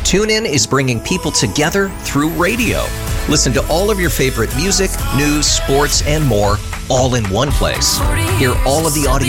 TuneIn is bringing people together through radio. Listen to all of your favorite music, news, sports, and more, all in one place. Hear all of the audio